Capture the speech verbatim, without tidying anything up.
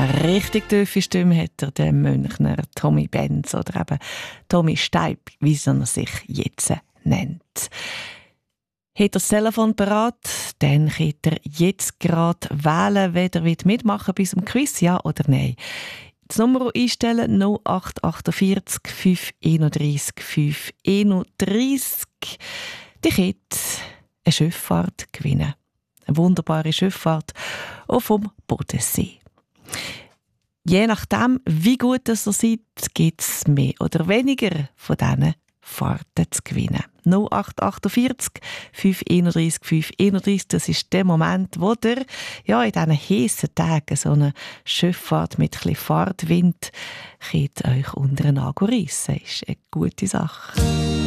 Eine richtig tiefe Stimme hat er, der Münchner Tommy Benz oder eben Tommy Steib, wie er sich jetzt nennt. Hat er das Telefon parat, dann könnt ihr jetzt gerade wählen, wer ihr mitmachen bis zum Quiz, ja oder nein. Die Nummer einstellen null acht vier acht fünf eins drei fünf eins drei. Die könnt eine Schifffahrt gewinnen. Eine wunderbare Schifffahrt auf dem Bodensee. Je nachdem, wie gut ihr seid, gibt es mehr oder weniger von diesen Fahrten zu gewinnen. null acht vier acht fünf eins drei fünf eins drei, das ist der Moment, wo ihr ja, in diesen heissen Tagen so eine Schifffahrt mit ein bisschen Fahrtwind könnt euch unter den Nagel reissen. Das ist eine gute Sache.